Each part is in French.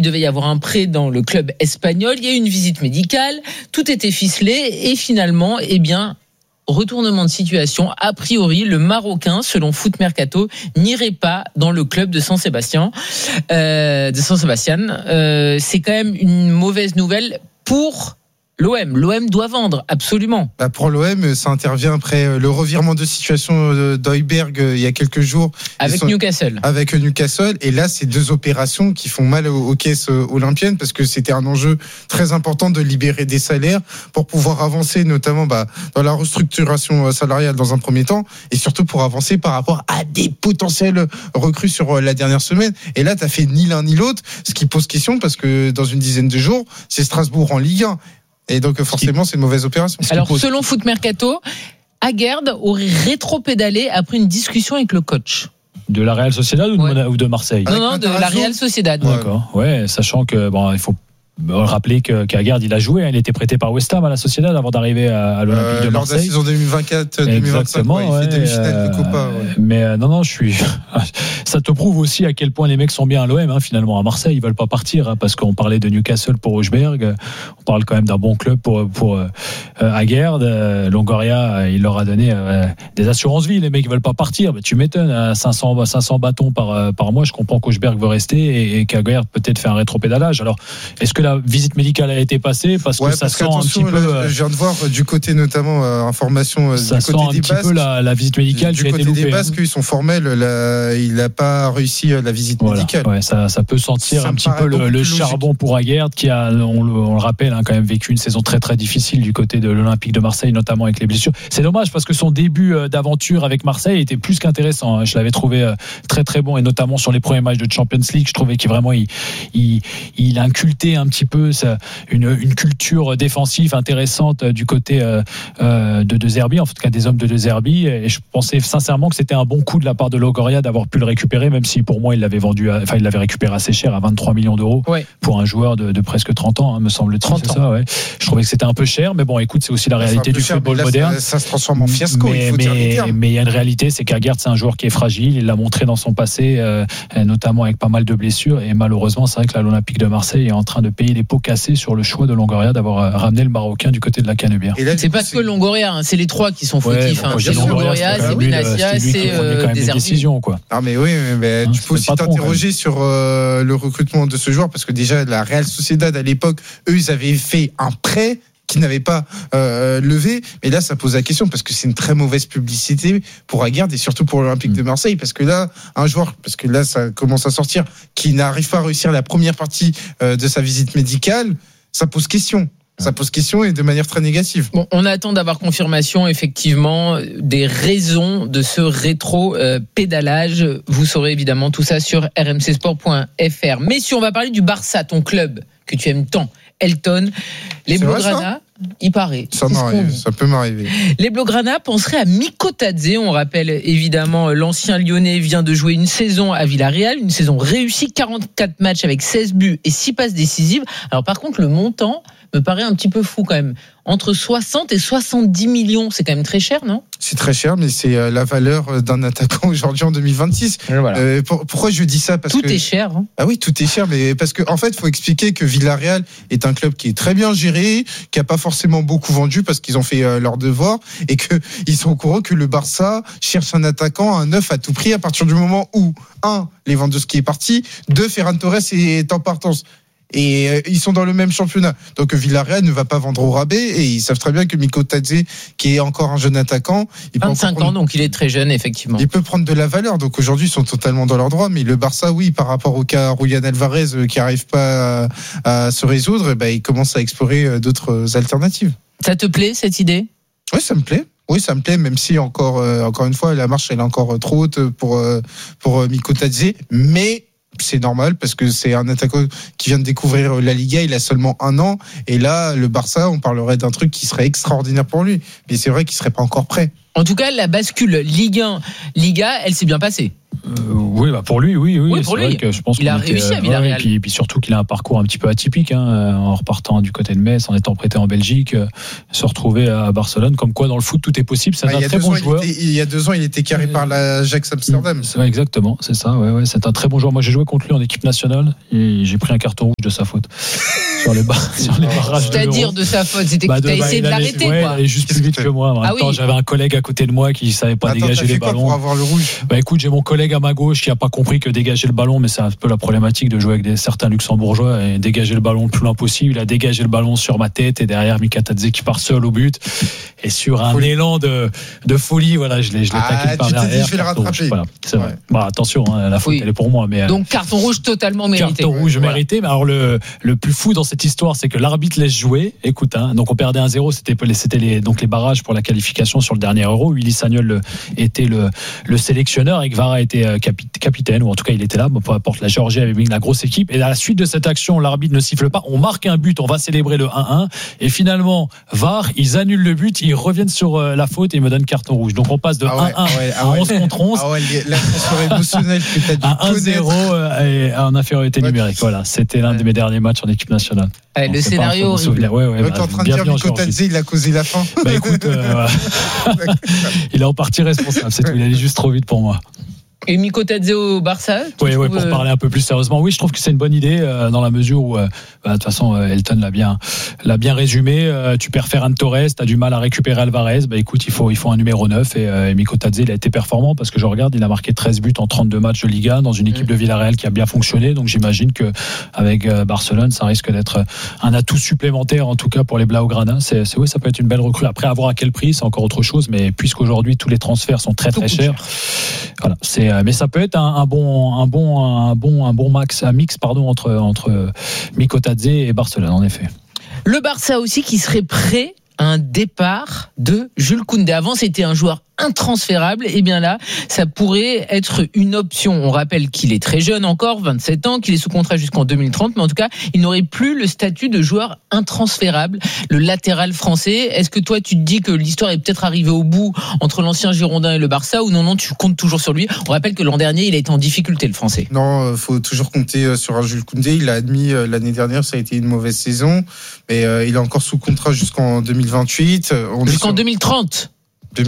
devait y avoir un prêt dans le club espagnol. Il y a eu une visite médicale. Tout était ficelé. Et finalement, retournement de situation. A priori, le Marocain, selon Foot Mercato, n'irait pas dans le club de San Sebastián. C'est quand même une mauvaise nouvelle pour l'OM. L'OM doit vendre, absolument. Pour l'OM, ça intervient après le revirement de situation d'Højbjerg il y a quelques jours. Avec Newcastle. Et là, c'est deux opérations qui font mal aux caisses olympiennes parce que c'était un enjeu très important de libérer des salaires pour pouvoir avancer, notamment dans la restructuration salariale dans un premier temps et surtout pour avancer par rapport à des potentiels recrues sur la dernière semaine. Et là, t'as fait ni l'un ni l'autre, ce qui pose question parce que dans une dizaine de jours, c'est Strasbourg en Ligue 1. Et donc forcément c'est une mauvaise opération. Alors selon Foot Mercato, Aguerd aurait rétro-pédalé après une discussion avec le coach. De la Real Sociedad ou de Marseille? Non, de la Real Sociedad. D'accord. Ouais, sachant que il faut rappeler qu'Aguerd il a joué, il était prêté par West Ham à la Sociedad avant d'arriver à l'Olympique de Marseille. Lors de la saison 2024-2025, exactement, il fait demi-finale de Copa. Ouais. Mais non, ça te prouve aussi à quel point les mecs sont bien à l'OM, finalement. À Marseille, ils veulent pas partir, parce qu'on parlait de Newcastle pour Højbjerg, on parle quand même d'un bon club pour Aguerd. Longoria, il leur a donné des assurances vie. Les mecs ils veulent pas partir, tu m'étonnes, à 500 bâtons par mois. Je comprends qu'Højbjerg veut rester et qu'Aguerd peut-être fait un rétropédalage. Alors, est-ce que la visite médicale a été passée parce que ça sent un petit peu. Je viens de voir du côté notamment information. Ça sent un petit peu la visite médicale qui a été loupée. Du côté des Basques, ils sont formels. Il n'a pas réussi la visite médicale. Ouais, ça peut sentir un petit peu le charbon pour Aguerd qui a, on le rappelle, quand même vécu une saison très très difficile du côté de l'Olympique de Marseille, notamment avec les blessures. C'est dommage parce que son début d'aventure avec Marseille était plus qu'intéressant. Je l'avais trouvé très très bon et notamment sur les premiers matchs de Champions League, je trouvais qu'il vraiment il incultait un petit peu une culture défensive intéressante du côté de De Zerbi, en tout cas des hommes de De Zerbi, et je pensais sincèrement que c'était un bon coup de la part de Longoria d'avoir pu le récupérer, même si pour moi il l'avait récupéré assez cher à 23 millions d'euros pour un joueur de presque 30 ans, me semble-t-il. 30 ans. Ça, ouais. Je trouvais que c'était un peu cher, mais bon, écoute, c'est aussi la réalité du football moderne. Ça se transforme en fiasco, mais il y a une réalité, c'est qu'Aguerd, c'est un joueur qui est fragile, il l'a montré dans son passé, notamment avec pas mal de blessures, et malheureusement c'est vrai que l'Olympique de Marseille est en train de payer les pots cassés sur le choix de Longoria d'avoir ramené le Marocain du côté de la Canebière. C'est pas que Longoria, c'est les trois qui sont fautifs. C'est Longoria, c'est Benassia, c'est des décisions, quoi. Ah mais oui, mais tu peux aussi t'interroger sur le recrutement de ce joueur parce que déjà la Real Sociedad à l'époque, eux ils avaient fait un prêt qui n'avait pas levé, mais là ça pose la question parce que c'est une très mauvaise publicité pour Aguerd et surtout pour l'Olympique de Marseille parce que là un joueur, parce que là ça commence à sortir, qui n'arrive pas à réussir la première partie de sa visite médicale, ça pose question. Ça pose question et de manière très négative. Bon, on attend d'avoir confirmation effectivement des raisons de ce rétro-pédalage. Vous saurez évidemment tout ça sur rmcsport.fr. Mais si on va parler du Barça, ton club que tu aimes tant, Elton, les Blaugrana, il paraît. Ça peut m'arriver. Les Blaugrana penseraient à Miko Tadze. On rappelle évidemment, l'ancien Lyonnais vient de jouer une saison à Villarreal, une saison réussie, 44 matchs avec 16 buts et 6 passes décisives. Alors par contre, le montant me paraît un petit peu fou quand même. Entre 60 et 70 millions, c'est quand même très cher, non ? C'est très cher, mais c'est la valeur d'un attaquant aujourd'hui en 2026. Voilà. Pourquoi je dis ça ? Parce tout que est cher. Hein. Ah oui, tout est cher, mais parce que en fait, faut expliquer que Villarreal est un club qui est très bien géré, qui a pas forcément beaucoup vendu parce qu'ils ont fait leur devoir et que ils sont au courant que le Barça cherche un attaquant, un neuf à tout prix à partir du moment où 1, Lewandowski est parti, 2, Ferran Torres est en partance. Et ils sont dans le même championnat. Donc Villarreal ne va pas vendre au rabais et ils savent très bien que Miko Tadze, qui est encore un jeune attaquant, 25 ans, donc il est très jeune effectivement. Il peut prendre de la valeur. Donc aujourd'hui ils sont totalement dans leur droit. Mais le Barça, oui, par rapport au cas Julián Alvarez qui n'arrive pas à se résoudre, il commence à explorer d'autres alternatives. Ça te plaît cette idée ? Oui, ça me plaît. Oui, ça me plaît, même si encore une fois la marche elle est encore trop haute pour Miko Tadze, mais c'est normal parce que c'est un attaquant qui vient de découvrir la Liga, il a seulement 1 an et là le Barça, on parlerait d'un truc qui serait extraordinaire pour lui, mais c'est vrai qu'il serait pas encore prêt. En tout cas, la bascule Ligue 1, Liga, elle s'est bien passée. Oui, pour lui, oui. Pour lui. Vrai que je pense il a réussi à Villarreal. Et puis surtout qu'il a un parcours un petit peu atypique, en repartant du côté de Metz, en étant prêté en Belgique, se retrouver à Barcelone. Comme quoi, dans le foot, tout est possible. C'est un très bon joueur. Il y a 2 ans, il était carré par l'Ajax Amsterdam. Exactement, c'est ça. Ouais, c'est un très bon joueur. Moi, j'ai joué contre lui en équipe nationale et j'ai pris un carton rouge de sa faute. sur les barrages. C'est-à-dire de sa faute, c'était que tu as essayé de l'arrêter. Il allait juste plus vite que moi. En même temps, j'avais un collègue à côté de moi qui ne savait pas dégager les ballons. Pour avoir le rouge. Écoute, j'ai mon collègue à ma gauche qui n'a pas compris que dégager le ballon, mais c'est un peu la problématique de jouer avec certains luxembourgeois, et dégager le ballon le plus loin possible. Il a dégagé le ballon sur ma tête et derrière Mikotadze qui part seul au but, et sur un élan de folie, voilà, je l'ai taqué par derrière. Dit, je vais le rattraper. Voilà, c'est vrai. Attention, la faute elle est pour moi, mais donc carton rouge totalement mérité. Carton rouge mérité. Mais alors le plus fou dans cette histoire, c'est que l'arbitre laisse jouer. Écoute, donc on perdait 1-0, c'était les barrages pour la qualification sur le dernier Euro. Willy Sagnol était le sélectionneur et Kvara était capitaine, ou en tout cas il était là, peu importe. La Géorgie avait mis la grosse équipe, et à la suite de cette action, l'arbitre ne siffle pas, on marque un but, on va célébrer le 1-1, et finalement VAR, ils annulent le but, ils reviennent sur la faute et ils me donnent carton rouge. Donc on passe de 1-1 à 11 contre 11 l'ascenseur émotionnel à 1-0 et en infériorité numérique. Voilà, c'était l'un de mes derniers matchs en équipe nationale. Le scénario horrible. T'es en train de dire Mikotadze, il a causé la fin. Écoute, il est en partie responsable, c'est tout. Il allait juste trop vite pour moi. Et Mikotadze au Barça? Oui, pour parler un peu plus sérieusement, oui, je trouve que c'est une bonne idée dans la mesure où, de toute façon, Elton l'a bien résumé. Tu perds Ferran Torres, t'as du mal à récupérer Alvarez. Écoute, il faut un numéro 9, et Mikotadze, il a été performant parce que je regarde, il a marqué 13 buts en 32 matchs de Liga dans une équipe de Villarreal qui a bien fonctionné. Donc j'imagine que avec Barcelone, ça risque d'être un atout supplémentaire, en tout cas pour les Blaugrana. Ça peut être une belle recrue. Après, à voir à quel prix, c'est encore autre chose. Mais puisqu'aujourd'hui tous les transferts sont très très chers, voilà, mais ça peut être un bon mix entre Mikotadze et Barcelone, en effet. Le Barça aussi qui serait prêt à un départ de Jules Koundé. Avant, c'était un joueur intransférable, et bien là, ça pourrait être une option. On rappelle qu'il est très jeune encore, 27 ans, qu'il est sous contrat jusqu'en 2030, mais en tout cas, il n'aurait plus le statut de joueur intransférable, le latéral français. Est-ce que toi, tu te dis que l'histoire est peut-être arrivée au bout entre l'ancien Girondin et le Barça, ou non, tu comptes toujours sur lui? On rappelle que l'an dernier, il a été en difficulté, le français. Non, faut toujours compter sur un Jules Koundé. Il a admis l'année dernière, ça a été une mauvaise saison, mais il est encore sous contrat jusqu'en 2028. Jusqu'en 2030 2030 ?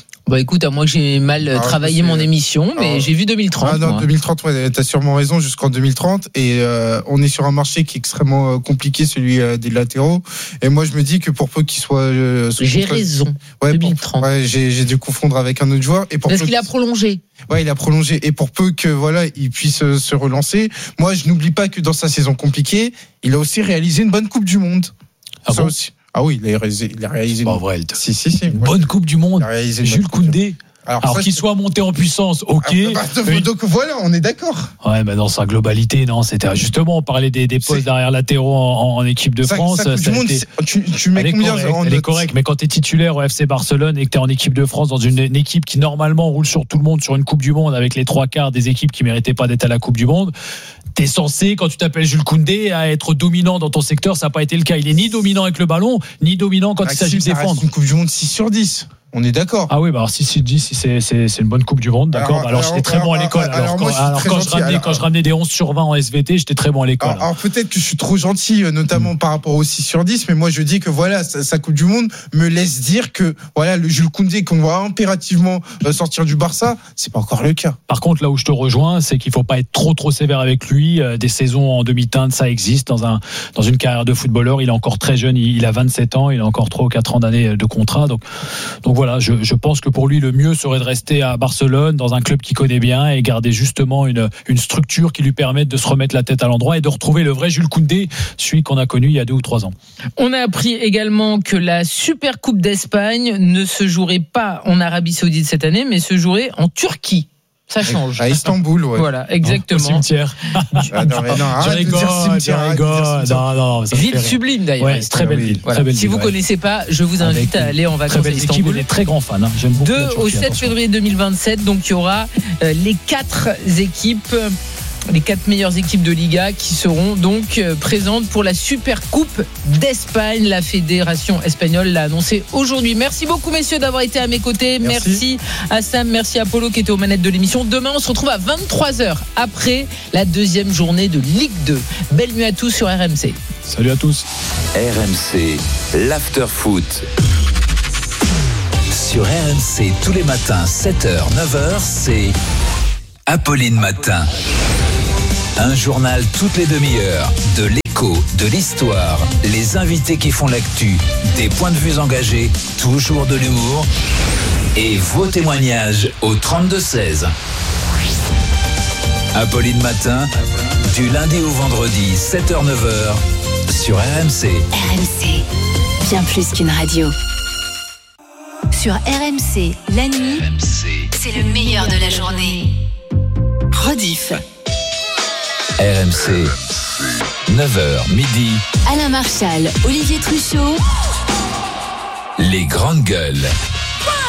Écoute, à moi que j'ai mal travaillé mon émission, mais j'ai vu 2030. Non, 2030, t'as sûrement raison, jusqu'en 2030. Et on est sur un marché qui est extrêmement compliqué, celui des latéraux. Et moi, je me dis que pour peu qu'il soit... j'ai raison, 2030. J'ai dû confondre avec un autre joueur. Et parce qu'il a prolongé. Il a prolongé. Et pour peu que il puisse se relancer, moi, je n'oublie pas que dans sa saison compliquée, il a aussi réalisé une bonne Coupe du Monde. Ça aussi. Ah oui, il a réalisé. C'est pas vrai. Si. Une bonne Coupe du Monde. Jules Koundé. Alors qu'il soit monté en puissance, ok. Donc voilà, on est d'accord. Ouais, mais dans sa globalité, non, c'était justement, on parlait des postes derrière latéraux en équipe de France. Tu mets combien? Elle est correcte, mais quand t'es titulaire au FC Barcelone et que t'es en équipe de France dans une équipe qui normalement roule sur tout le monde sur une Coupe du Monde, avec les 3/4 des équipes qui méritaient pas d'être à la Coupe du Monde, t'es censé, quand tu t'appelles Jules Koundé, à être dominant dans ton secteur. Ça n'a pas été le cas. Il est ni dominant avec le ballon, ni dominant quand il s'agit de défendre. Une Coupe du Monde 6/10. On est d'accord. Ah oui, alors 6/10, c'est une bonne Coupe du Monde, d'accord. Alors j'étais très bon à l'école. Alors quand je ramenais des 11/20 en SVT, j'étais très bon à l'école. Alors peut-être que je suis trop gentil, notamment par rapport au 6/10, mais moi je dis que voilà, sa Coupe du Monde me laisse dire que voilà, le Jules Koundé qu'on va impérativement sortir du Barça, c'est pas encore le cas. Par contre, là où je te rejoins, c'est qu'il faut pas être trop sévère avec lui. Des saisons en demi-teinte, ça existe dans une carrière de footballeur. Il est encore très jeune, il a 27 ans, il a encore 3 ou 4 ans d'années de contrat. Donc voilà, je pense que pour lui, le mieux serait de rester à Barcelone, dans un club qu'il connaît bien, et garder justement une structure qui lui permette de se remettre la tête à l'endroit et de retrouver le vrai Jules Koundé, celui qu'on a connu il y a 2 ou 3 ans. On a appris également que la Super Coupe d'Espagne ne se jouerait pas en Arabie Saoudite cette année, mais se jouerait en Turquie. Ça change. À Istanbul, ouais. Voilà, exactement. Au cimetière. Je rigole. Non, ville sublime d'ailleurs. Ouais, c'est très belle ville. Voilà. Si vous connaissez pas, je vous invite à aller en vacances à Istanbul. On est très grand fan. J'aime beaucoup. 2 au 7 février 2027. Donc il y aura les 4 équipes les 4 meilleures équipes de Liga qui seront donc présentes pour la Super Coupe d'Espagne. La fédération espagnole l'a annoncé aujourd'hui. Merci beaucoup messieurs d'avoir été à mes côtés. Merci à Sam, merci à Polo qui était aux manettes de l'émission. Demain on se retrouve à 23h après la deuxième journée de Ligue 2. Belle nuit à tous sur RMC. Salut à tous. RMC, l'after foot. Sur RMC tous les matins 7h, 9h, c'est Apolline Matin. Un journal toutes les demi-heures, de l'écho, de l'histoire, les invités qui font l'actu, des points de vue engagés, toujours de l'humour et vos témoignages au 32-16. Apolline Matin, du lundi au vendredi, 7h, 9h, sur RMC. RMC, bien plus qu'une radio. Sur RMC, la nuit, c'est le meilleur de la journée. Rediff. RMC, 9h, midi. Alain Marchal, Olivier Truchot. Les grandes gueules.